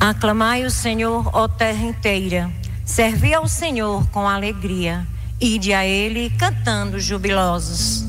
Aclamai o Senhor, ó terra inteira. Servi ao Senhor com alegria. Ide a Ele cantando jubilosos.